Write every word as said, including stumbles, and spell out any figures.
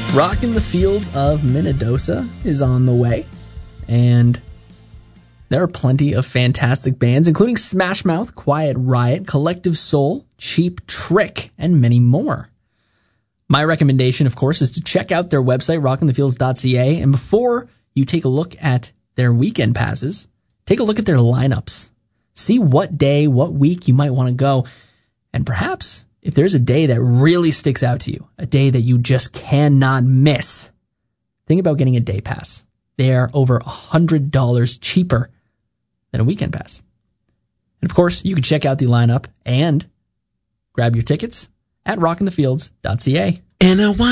Rockin' the Fields of Minnedosa is on the way, and there are plenty of fantastic bands, including Smash Mouth, Quiet Riot, Collective Soul, Cheap Trick, and many more. My recommendation, of course, is to check out their website, rockin the fields dot c a, and before you take a look at their weekend passes, take a look at their lineups. See what day, what week you might want to go, and perhaps if there's a day that really sticks out to you, a day that you just cannot miss, think about getting a day pass. They are over one hundred dollars cheaper than a weekend pass. And of course, you can check out the lineup and grab your tickets at rockin the fields dot c a. And I